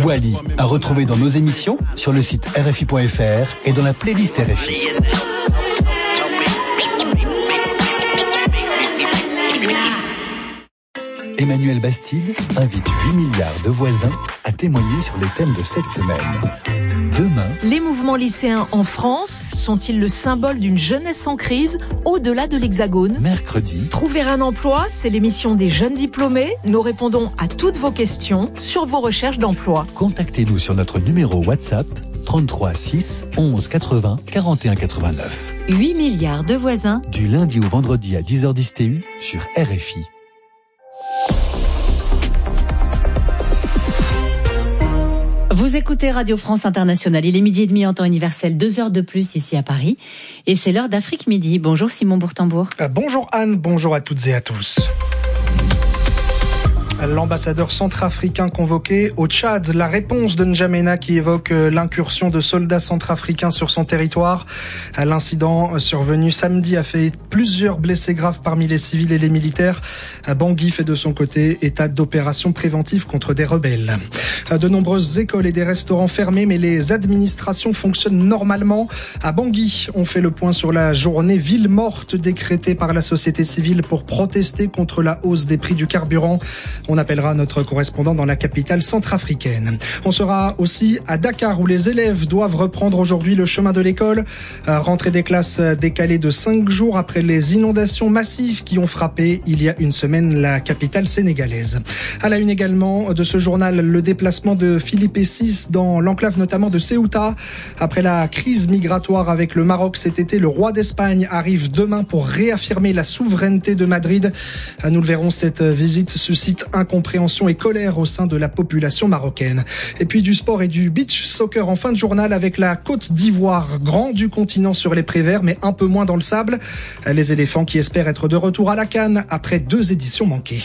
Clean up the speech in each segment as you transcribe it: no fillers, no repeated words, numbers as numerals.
Wally, à retrouver dans nos émissions, sur le site RFI.fr et dans la playlist RFI. Emmanuel Bastide invite 8 milliards de voisins à témoigner sur les thèmes de cette semaine. Demain, les mouvements lycéens en France sont-ils le symbole d'une jeunesse en crise au-delà de l'Hexagone ? mercredi, Trouver un emploi, c'est l'émission des jeunes diplômés. Nous répondons à toutes vos questions sur vos recherches d'emploi. contactez-nous sur notre numéro WhatsApp 33 6 11 80 41 89. 8 milliards de voisins. Du lundi au vendredi à 10h10 TU sur RFI. Vous écoutez Radio France Internationale. Il est 12h30 en temps universel, 2 heures de plus ici à Paris. Et c'est l'heure d'Afrique Midi. Bonjour Simon Bourtambour. Bonjour Anne, bonjour à toutes et à tous. L'ambassadeur centrafricain convoqué au Tchad, la réponse de N'Djamena qui évoque l'incursion de soldats centrafricains sur son territoire. L'incident survenu samedi a fait plusieurs blessés graves parmi les civils et les militaires. Bangui fait de son côté état d'opération préventive contre des rebelles. De nombreuses écoles et des restaurants fermés, mais les administrations fonctionnent normalement. À Bangui, on fait le point sur la journée ville morte décrétée par la société civile pour protester contre la hausse des prix du carburant. On appellera notre correspondant dans la capitale centrafricaine. On sera aussi à Dakar où les élèves doivent reprendre aujourd'hui le chemin de l'école. Rentrée des classes décalée de 5 jours après les inondations massives qui ont frappé il y a une semaine la capitale sénégalaise. À la une également de ce journal, le déplacement de Philippe VI dans l'enclave notamment de Ceuta. Après la crise migratoire avec le Maroc cet été, le roi d'Espagne arrive demain pour réaffirmer la souveraineté de Madrid. Nous le verrons, cette visite suscite incompréhension et colère au sein de la population marocaine. Et puis du sport et du beach soccer en fin de journal avec la Côte d'Ivoire, grand du continent sur les prés verts, mais un peu moins dans le sable. Les éléphants qui espèrent être de retour à la CAN après 2 éditions manquées.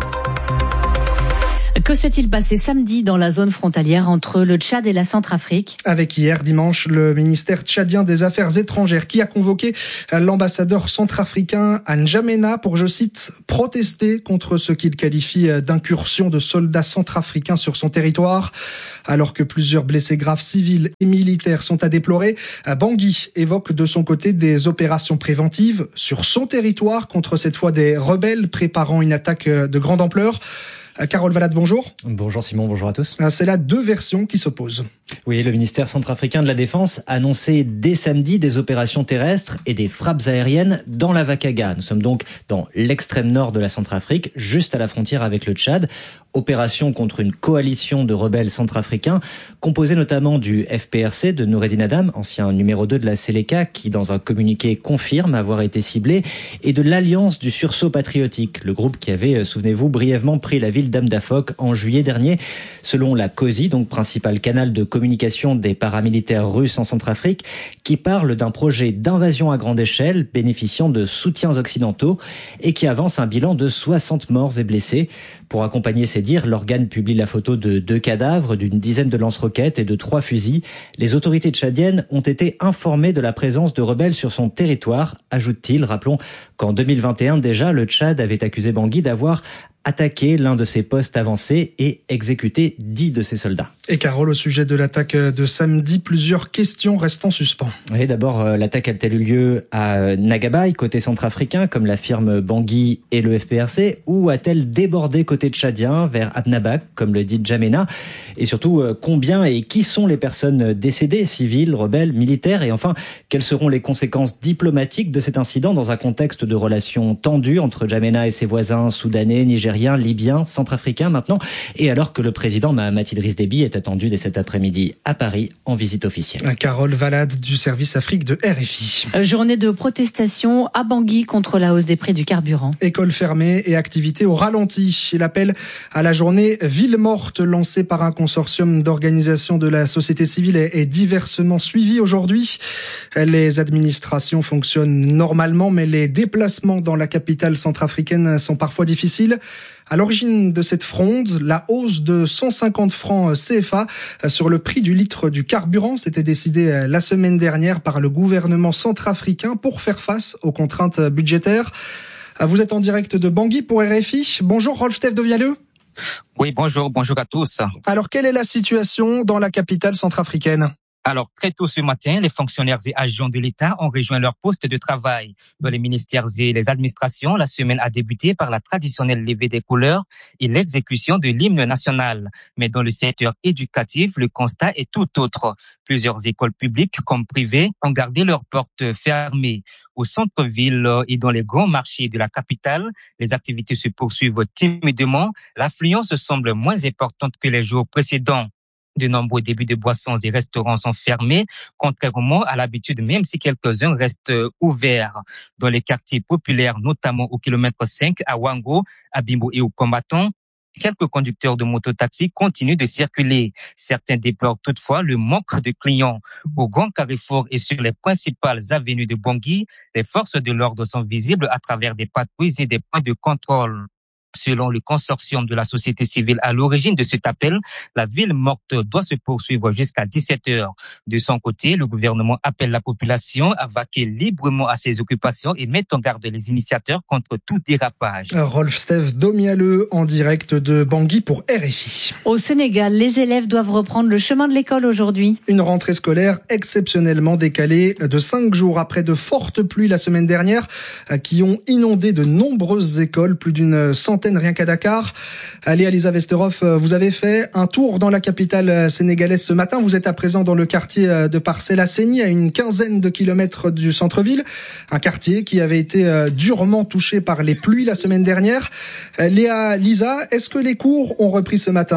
Que s'est-il passé samedi dans la zone frontalière entre le Tchad et la Centrafrique ? Avec hier dimanche, le ministère tchadien des Affaires étrangères qui a convoqué l'ambassadeur centrafricain à N'Djamena pour, je cite, protester contre ce qu'il qualifie d'incursion de soldats centrafricains sur son territoire. Alors que plusieurs blessés graves civils et militaires sont à déplorer, Bangui évoque de son côté des opérations préventives sur son territoire contre cette fois des rebelles préparant une attaque de grande ampleur. Carole Valade, bonjour. Bonjour Simon, bonjour à tous. C'est là 2 versions qui s'opposent. Oui, le ministère centrafricain de la Défense a annoncé dès samedi des opérations terrestres et des frappes aériennes dans la Vakaga. Nous sommes donc dans l'extrême nord de la Centrafrique, juste à la frontière avec le Tchad. Opération contre une coalition de rebelles centrafricains, composée notamment du FPRC de Noureddin Adam, ancien numéro 2 de la Séléka, qui dans un communiqué confirme avoir été ciblé, et de l'Alliance du sursaut patriotique, le groupe qui avait, souvenez-vous, brièvement pris la ville d'Amdafok en juillet dernier. Selon la COSI, donc principal canal de communication des paramilitaires russes en Centrafrique, qui parle d'un projet d'invasion à grande échelle bénéficiant de soutiens occidentaux et qui avance un bilan de 60 morts et blessés. Pour accompagner ces dires, l'organe publie la photo de 2 cadavres, d'une dizaine de lance-roquettes et de 3 fusils. Les autorités tchadiennes ont été informées de la présence de rebelles sur son territoire, ajoute-t-il. Rappelons qu'en 2021 déjà, le Tchad avait accusé Bangui d'avoir attaqué l'un de ses postes avancés et exécuté 10 de ses soldats. Et Carole, au sujet de l'attaque de samedi, plusieurs questions restent en suspens. Oui, d'abord, l'attaque a-t-elle eu lieu à Nagabaï, côté centrafricain, comme l'affirment Bangui et le FPRC, ou a-t-elle débordé côté tchadien vers Abnabak, comme le dit N'Djamena? Et surtout, combien et qui sont les personnes décédées, civiles, rebelles, militaires? Et enfin, quelles seront les conséquences diplomatiques de cet incident dans un contexte de relations tendues entre N'Djamena et ses voisins soudanais, nigériens, libyens, centrafricains maintenant, et alors que le président Mahamat Idriss Déby est attendu dès cet après-midi à Paris en visite officielle. Carole Valade du service Afrique de RFI. Journée de protestation à Bangui contre la hausse des prix du carburant. Écoles fermées et activités au ralenti. L'appel à la journée ville morte lancée par un consortium d'organisations de la société civile est diversement suivi aujourd'hui. Les administrations fonctionnent normalement, mais les déplacements dans la capitale centrafricaine sont parfois difficiles. À l'origine de cette fronde, la hausse de 150 francs CFA sur le prix du litre du carburant, s'était décidé la semaine dernière par le gouvernement centrafricain pour faire face aux contraintes budgétaires. Vous êtes en direct de Bangui pour RFI. Bonjour Rolf Stef de Vialleux. Oui, bonjour à tous. Alors, quelle est la situation dans la capitale centrafricaine ? Alors, très tôt ce matin, les fonctionnaires et agents de l'État ont rejoint leur poste de travail. Dans les ministères et les administrations, la semaine a débuté par la traditionnelle levée des couleurs et l'exécution de l'hymne national. Mais dans le secteur éducatif, le constat est tout autre. Plusieurs écoles publiques comme privées ont gardé leurs portes fermées. Au centre-ville et dans les grands marchés de la capitale, les activités se poursuivent timidement. L'affluence semble moins importante que les jours précédents. De nombreux débits de boissons et restaurants sont fermés, contrairement à l'habitude, même si quelques-uns restent ouverts. Dans les quartiers populaires, notamment au kilomètre 5, à Wango, à Bimbo et au Combattant, quelques conducteurs de mototaxi continuent de circuler. Certains déplorent toutefois le manque de clients. Au Grand Carrefour et sur les principales avenues de Bangui, les forces de l'ordre sont visibles à travers des patrouilles et des points de contrôle. Selon le consortium de la société civile à l'origine de cet appel, la ville morte doit se poursuivre jusqu'à 17h. De son côté, le gouvernement appelle la population à vaquer librement à ses occupations et met en garde les initiateurs contre tout dérapage. Rolf-Steve Domialeux en direct de Bangui pour RFI. Au Sénégal, les élèves doivent reprendre le chemin de l'école aujourd'hui. Une rentrée scolaire exceptionnellement décalée de 5 jours après de fortes pluies la semaine dernière qui ont inondé de nombreuses écoles, plus d'une centaine rien qu'à Dakar. Léa Lisa Vesterhoff, vous avez fait un tour dans la capitale sénégalaise ce matin. Vous êtes à présent dans le quartier de Parcelles Asseni, à une quinzaine de kilomètres du centre-ville. Un quartier qui avait été durement touché par les pluies la semaine dernière. Léa Lisa, est-ce que les cours ont repris ce matin ?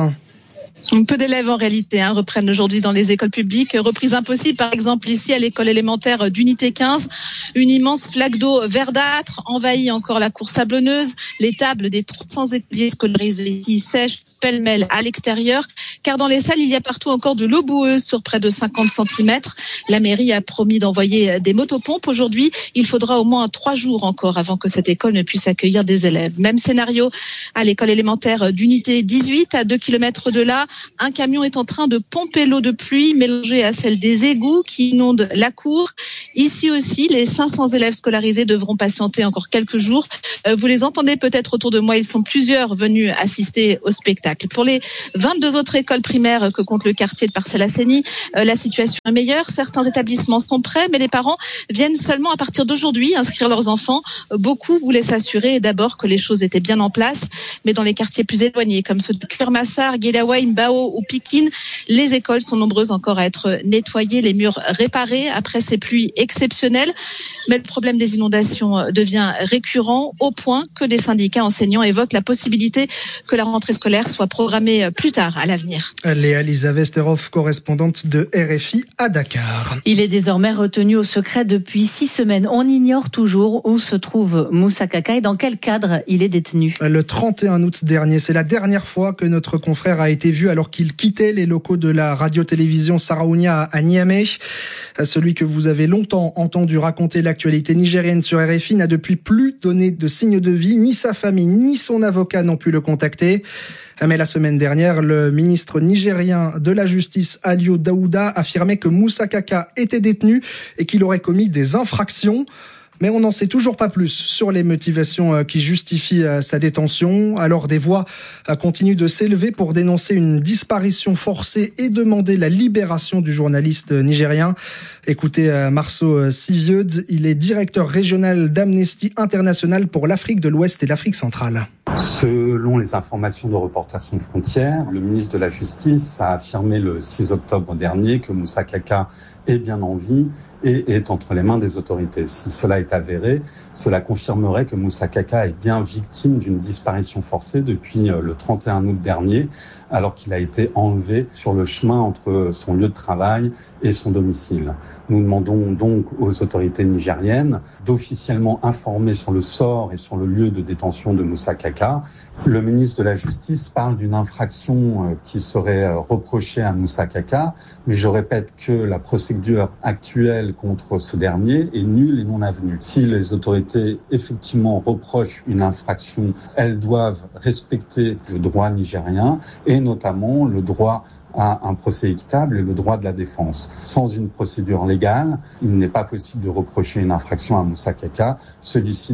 Peu d'élèves en réalité reprennent aujourd'hui dans les écoles publiques. Reprise impossible par exemple ici à l'école élémentaire d'unité 15. Une immense flaque d'eau verdâtre envahit encore la cour sablonneuse. Les tables des 300 écoliers scolarisés ici sèchent pêle-mêle à l'extérieur, car dans les salles, il y a partout encore de l'eau boueuse sur près de 50 cm. La mairie a promis d'envoyer des motopompes. Aujourd'hui, il faudra au moins 3 jours encore avant que cette école ne puisse accueillir des élèves. Même scénario à l'école élémentaire d'unité 18, à 2 km de là. Un camion est en train de pomper l'eau de pluie mélangée à celle des égouts qui inondent la cour. Ici aussi, les 500 élèves scolarisés devront patienter encore quelques jours. Vous les entendez peut-être autour de moi, ils sont plusieurs venus assister au spectacle. Pour les 22 autres écoles primaires que compte le quartier de Parcelles Asseni, la situation est meilleure. Certains établissements sont prêts, mais les parents viennent seulement à partir d'aujourd'hui inscrire leurs enfants. Beaucoup voulaient s'assurer d'abord que les choses étaient bien en place, mais dans les quartiers plus éloignés, comme ceux de Kermassar, Guélaoué, Mbao ou Pikine, les écoles sont nombreuses encore à être nettoyées, les murs réparés après ces pluies exceptionnelles. Mais le problème des inondations devient récurrent au point que des syndicats enseignants évoquent la possibilité que la rentrée scolaire soit programmée plus tard à l'avenir. Léa Lisa Vesterhoff, correspondante de RFI à Dakar. Il est désormais retenu au secret depuis 6 semaines. On ignore toujours où se trouve Moussa Kaka et dans quel cadre il est détenu. Le 31 août dernier, c'est la dernière fois que notre confrère a été vu alors qu'il quittait les locaux de la radio-télévision Saraounia à Niamey. Celui que vous avez longtemps entendu raconter l'actualité nigérienne sur RFI n'a depuis plus donné de signe de vie. Ni sa famille, ni son avocat n'ont pu le contacter. Mais la semaine dernière, le ministre nigérien de la Justice, Aliou Daouda, affirmait que Moussa Kaka était détenu et qu'il aurait commis des infractions. Mais on n'en sait toujours pas plus sur les motivations qui justifient sa détention. Alors des voix continuent de s'élever pour dénoncer une disparition forcée et demander la libération du journaliste nigérien. Écoutez Marceau Sivieux, il est directeur régional d'Amnesty International pour l'Afrique de l'Ouest et l'Afrique centrale. Selon les informations de Reporters sans frontières, le ministre de la Justice a affirmé le 6 octobre dernier que Moussa Kaka est bien en vie et est entre les mains des autorités. Si cela est avéré, cela confirmerait que Moussa Kaka est bien victime d'une disparition forcée depuis le 31 août dernier, alors qu'il a été enlevé sur le chemin entre son lieu de travail et son domicile. Nous demandons donc aux autorités nigériennes d'officiellement informer sur le sort et sur le lieu de détention de Moussa Kaka. Le ministre de la Justice parle d'une infraction qui serait reprochée à Moussa Kaka, mais je répète que la procédure actuelle contre ce dernier est nulle et non avenue. Si les autorités effectivement reprochent une infraction, elles doivent respecter le droit nigérien et notamment le droit à un procès équitable et le droit de la défense. Sans une procédure légale, il n'est pas possible de reprocher une infraction à Moussa Kaka. Celui-ci doit être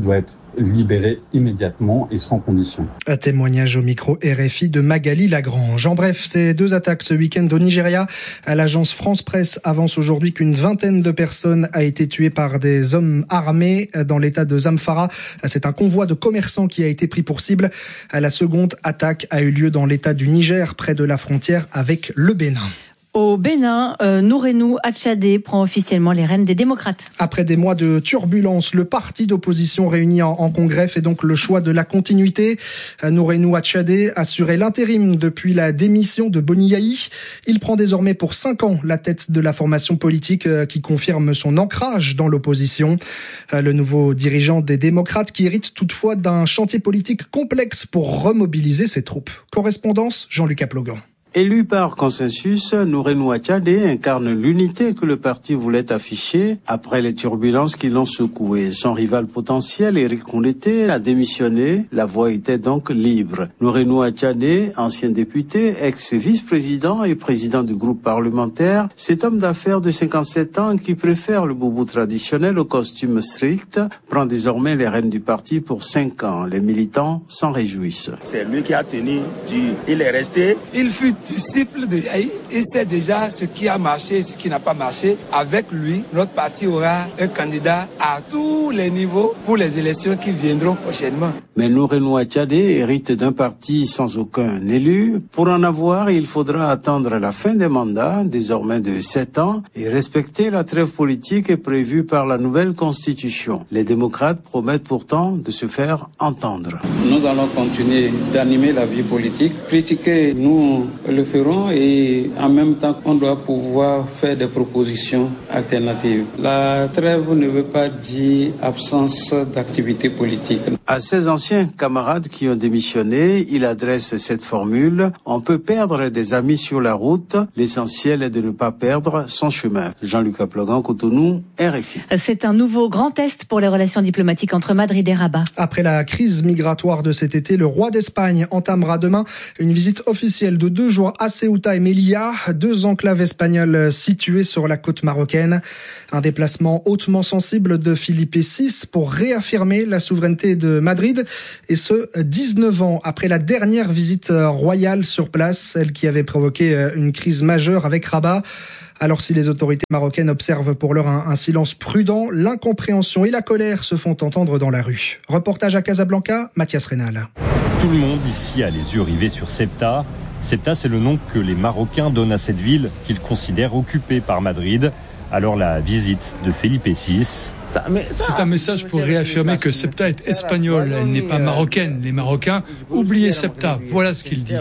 libérés immédiatement et sans condition. Un témoignage au micro RFI de Magali Lagrange. En bref, ces 2 attaques ce week-end au Nigeria. L'agence France Presse avance aujourd'hui qu'une vingtaine de personnes a été tuées par des hommes armés dans l'état de Zamfara. C'est un convoi de commerçants qui a été pris pour cible. La seconde attaque a eu lieu dans l'état du Niger, près de la frontière avec le Bénin. Au Bénin, Nourenou Atchadé prend officiellement les rênes des démocrates. Après des mois de turbulences, le parti d'opposition réuni en congrès fait donc le choix de la continuité. Nourenou Atchadé assurait l'intérim depuis la démission de Boni Yayi. Il prend désormais pour 5 ans la tête de la formation politique qui confirme son ancrage dans l'opposition. Le nouveau dirigeant des démocrates qui hérite toutefois d'un chantier politique complexe pour remobiliser ses troupes. Correspondance, Jean-Luc Aplogan. Élu par consensus, Nourenou Atchadé incarne l'unité que le parti voulait afficher après les turbulences qui l'ont secoué. Son rival potentiel, Éric Kondété, a démissionné. La voie était donc libre. Nourenou Atchadé, ancien député, ex-vice-président et président du groupe parlementaire, cet homme d'affaires de 57 ans qui préfère le boubou traditionnel au costume strict, prend désormais les rênes du parti pour 5 ans. Les militants s'en réjouissent. C'est lui qui a tenu dur. Il est resté. Il fut disciple de Yayi, il sait déjà ce qui a marché et ce qui n'a pas marché. Avec lui, notre parti aura un candidat à tous les niveaux pour les élections qui viendront prochainement. Mais Nourenou Atchadé hérite d'un parti sans aucun élu. Pour en avoir, il faudra attendre la fin des mandats, désormais de 7 ans, et respecter la trêve politique prévue par la nouvelle constitution. Les démocrates promettent pourtant de se faire entendre. Nous allons continuer d'animer la vie politique, critiquer, nous le ferons, et en même temps on doit pouvoir faire des propositions alternatives. La trêve ne veut pas dire absence d'activité politique. À ses anciens camarades qui ont démissionné, il adresse cette formule: on peut perdre des amis sur la route, l'essentiel est de ne pas perdre son chemin. Jean-Luc Aplogan, Cotonou, RFI. C'est un nouveau grand test pour les relations diplomatiques entre Madrid et Rabat. Après la crise migratoire de cet été, le roi d'Espagne entamera demain une visite officielle de 2 jours à Ceuta et Melilla, 2 enclaves espagnoles situées sur la côte marocaine. Un déplacement hautement sensible de Felipe VI pour réaffirmer la souveraineté de Madrid, et ce 19 ans après la dernière visite royale sur place, celle qui avait provoqué une crise majeure avec Rabat. Alors si les autorités marocaines observent pour l'heure un silence prudent, l'incompréhension et la colère se font entendre dans la rue. Reportage à Casablanca, Mathias Rénal. Tout le monde ici a les yeux rivés sur Ceuta. Ceuta, c'est le nom que les Marocains donnent à cette ville qu'ils considèrent occupée par Madrid. Alors la visite de Felipe VI. C'est un message pour réaffirmer que Ceuta est espagnole, elle n'est pas marocaine. Les Marocains, oubliez Ceuta, voilà ce qu'il dit.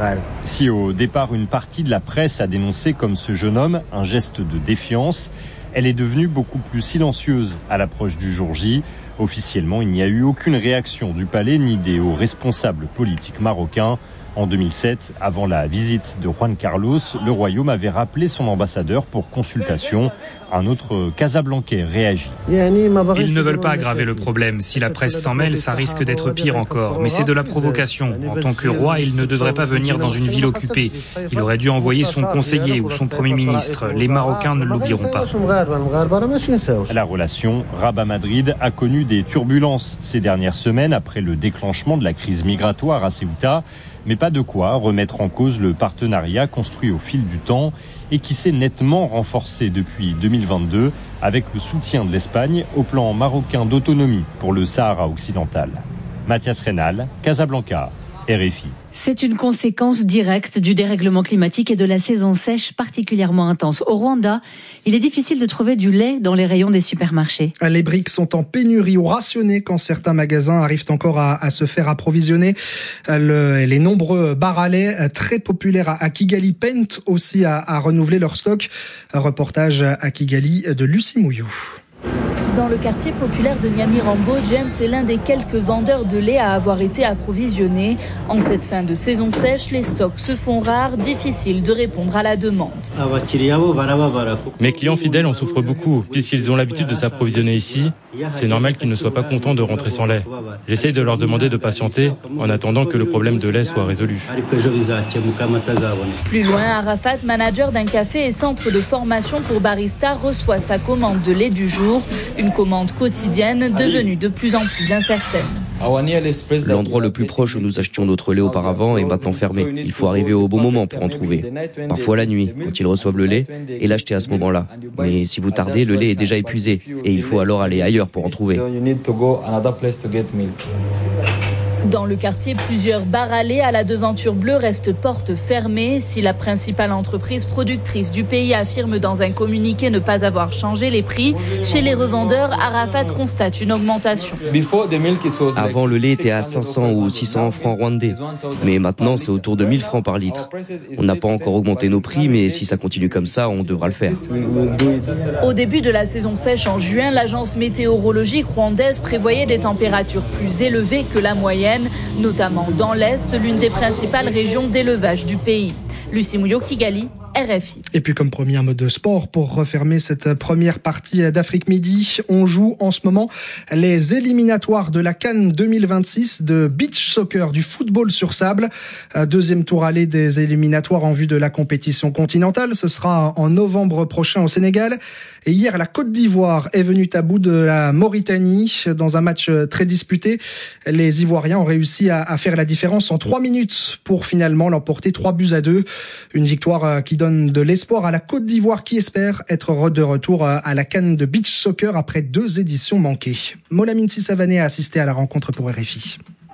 Si au départ une partie de la presse a dénoncé comme ce jeune homme un geste de défiance, elle est devenue beaucoup plus silencieuse à l'approche du jour J. Officiellement, il n'y a eu aucune réaction du palais ni des hauts responsables politiques marocains. En 2007, avant la visite de Juan Carlos, le royaume avait rappelé son ambassadeur pour consultation. Un autre Casablancais réagit. Ils ne veulent pas aggraver le problème. Si la presse s'en mêle, ça risque d'être pire encore. Mais c'est de la provocation. En tant que roi, il ne devrait pas venir dans une ville occupée. Il aurait dû envoyer son conseiller ou son premier ministre. Les Marocains ne l'oublieront pas. La relation Rabat-Madrid a connu des turbulences ces dernières semaines après le déclenchement de la crise migratoire à Ceuta. Mais pas de quoi remettre en cause le partenariat construit au fil du temps et qui s'est nettement renforcé depuis 2022 avec le soutien de l'Espagne au plan marocain d'autonomie pour le Sahara occidental. Mathias Rénal, Casablanca, RFI. C'est une conséquence directe du dérèglement climatique et de la saison sèche particulièrement intense. Au Rwanda, il est difficile de trouver du lait dans les rayons des supermarchés. Les briques sont en pénurie ou rationnées quand certains magasins arrivent encore à se faire approvisionner. Les nombreux bars à lait très populaires à Kigali peinent aussi à renouveler leur stock. Un reportage à Kigali de Lucie Mouillou. Dans le quartier populaire de Nyamirambo, James est l'un des quelques vendeurs de lait à avoir été approvisionné. En cette fin de saison sèche, les stocks se font rares, difficile de répondre à la demande. Mes clients fidèles en souffrent beaucoup, puisqu'ils ont l'habitude de s'approvisionner ici. C'est normal qu'ils ne soient pas contents de rentrer sans lait. J'essaye de leur demander de patienter en attendant que le problème de lait soit résolu. Plus loin, Arafat, manager d'un café et centre de formation pour barista, reçoit sa commande de lait du jour. Une Une commande quotidienne devenue de plus en plus incertaine. L'endroit le plus proche où nous achetions notre lait auparavant est maintenant fermé. Il faut arriver au bon moment pour en trouver. Parfois la nuit, quand ils reçoivent le lait, et l'acheter à ce moment-là. Mais si vous tardez, le lait est déjà épuisé et il faut alors aller ailleurs pour en trouver. Dans le quartier, plusieurs bars à lait à la devanture bleue restent portes fermées. Si la principale entreprise productrice du pays affirme dans un communiqué ne pas avoir changé les prix, chez les revendeurs, Arafat constate une augmentation. Avant, le lait était à 500 ou 600 francs rwandais. Mais maintenant, c'est autour de 1000 francs par litre. On n'a pas encore augmenté nos prix, mais si ça continue comme ça, on devra le faire. Au début de la saison sèche en juin, l'agence météorologique rwandaise prévoyait des températures plus élevées que la moyenne, notamment dans l'Est, l'une des principales régions d'élevage du pays. Lucie Mouillot, Kigali, RFI. Et puis comme promis, un mot de sport pour refermer cette première partie d'Afrique Midi. On joue en ce moment les éliminatoires de la CAN 2026 de beach soccer, du football sur sable. Deuxième tour aller des éliminatoires en vue de la compétition continentale. Ce sera en novembre prochain au Sénégal. Et hier, la Côte d'Ivoire est venue à bout de la Mauritanie dans un match très disputé. Les Ivoiriens ont réussi à faire la différence en 3 minutes pour finalement l'emporter 3-2. Une victoire qui donne de l'espoir à la Côte d'Ivoire qui espère être de retour à la CAN de beach soccer après 2 éditions manquées. Molamine Sissavané a assisté à la rencontre pour RFI.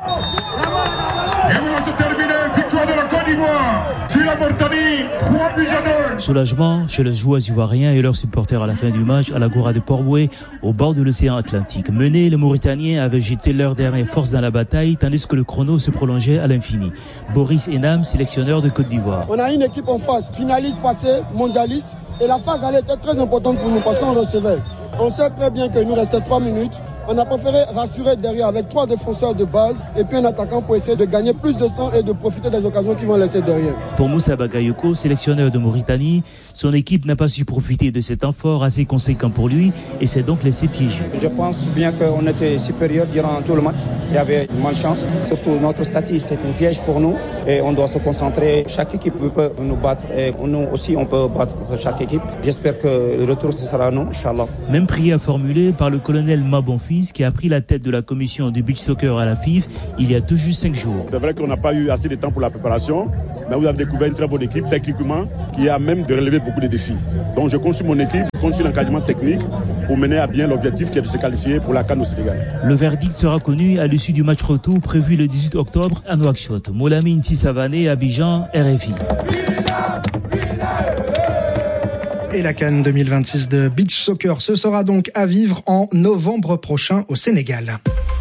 Et voilà, c'est terminé. Victoire de la Côte d'Ivoire sur la Mauritanie, 3-2. Soulagement chez les joueurs ivoiriens et leurs supporters à la fin du match à l'Agora de Port-Bouët, au bord de l'océan Atlantique. Menés, les Mauritaniens avaient jeté leur dernière force dans la bataille, tandis que le chrono se prolongeait à l'infini. Boris Enam, sélectionneur de Côte d'Ivoire. On a une équipe en face, finaliste passée, mondialiste, et la phase allait être très importante pour nous parce qu'on recevait. On sait très bien qu'il nous restait 3 minutes. On a préféré rassurer derrière avec 3 défenseurs de base et puis un attaquant pour essayer de gagner plus de temps et de profiter des occasions qu'ils vont laisser derrière. Pour Moussa Bagayoko, sélectionneur de Mauritanie, son équipe n'a pas su profiter de cet effort assez conséquent pour lui et s'est donc laissé piéger. Je pense bien qu'on était supérieur durant tout le match. Il y avait une malchance. Surtout notre statut, c'est un piège pour nous et on doit se concentrer. Chaque équipe peut nous battre et nous aussi on peut battre chaque équipe. J'espère que le retour ce sera nous, Inch'Allah. Même prière formulée par le colonel Mabonfils qui a pris la tête de la commission du beach soccer à la FIF il y a tout juste 5 jours. C'est vrai qu'on n'a pas eu assez de temps pour la préparation, mais vous avez découvert une très bonne équipe techniquement qui a même de relever beaucoup de défis. Donc je compte sur mon équipe, je compte sur l'encadrement technique pour mener à bien l'objectif qui est de se qualifier pour la CAN au Sénégal. Le verdict sera connu à l'issue du match retour prévu le 18 octobre à Nouakchott. Molamine Sissavané, Abidjan, RFI. Et la CAN 2026 de beach soccer, ce sera donc à vivre en novembre prochain au Sénégal.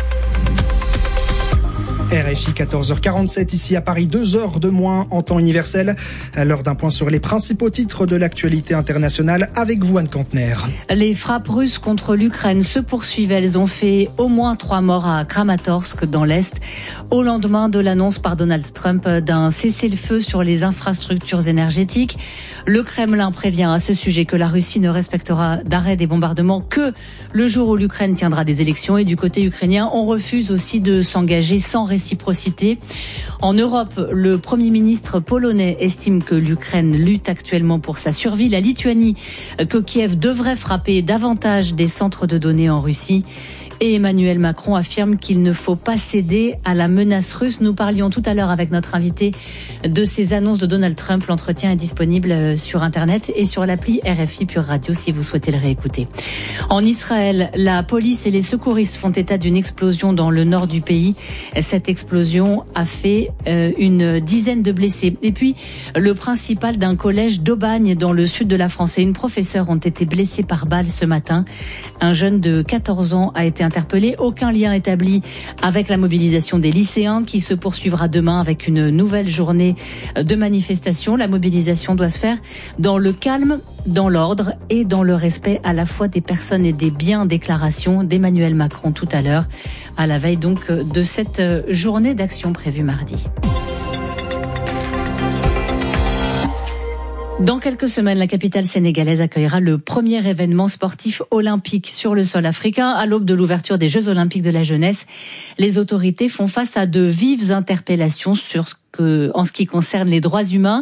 RFI 14h47 ici à Paris, 2 heures de moins en temps universel. À l'heure d'un point sur les principaux titres de l'actualité internationale avec vous, Anne Kantner. Les frappes russes contre l'Ukraine se poursuivent. Elles ont fait au moins 3 morts à Kramatorsk dans l'Est au lendemain de l'annonce par Donald Trump d'un cessez-le-feu sur les infrastructures énergétiques. Le Kremlin prévient à ce sujet que la Russie ne respectera d'arrêt des bombardements que le jour où l'Ukraine tiendra des élections. Et du côté ukrainien, on refuse aussi de s'engager sans réciprocité. En Europe, le Premier ministre polonais estime que l'Ukraine lutte actuellement pour sa survie. La Lituanie, que Kiev devrait frapper davantage des centres de données en Russie. Et Emmanuel Macron affirme qu'il ne faut pas céder à la menace russe. Nous parlions tout à l'heure avec notre invité de ces annonces de Donald Trump. L'entretien est disponible sur Internet et sur l'appli RFI Pure Radio si vous souhaitez le réécouter. En Israël, la police et les secouristes font état d'une explosion dans le nord du pays. Cette explosion a fait une dizaine de blessés. Et puis, le principal d'un collège d'Aubagne dans le sud de la France et une professeure ont été blessés par balle ce matin. Un jeune de 14 ans a été interpellé. Aucun lien établi avec la mobilisation des lycéens qui se poursuivra demain avec une nouvelle journée de manifestation. La mobilisation doit se faire dans le calme, dans l'ordre et dans le respect à la fois des personnes et des biens. Déclaration d'Emmanuel Macron tout à l'heure, à la veille donc de cette journée d'action prévue mardi. Dans quelques semaines, la capitale sénégalaise accueillera le premier événement sportif olympique sur le sol africain. À l'aube de l'ouverture des Jeux olympiques de la jeunesse, les autorités font face à de vives interpellations en ce qui concerne les droits humains.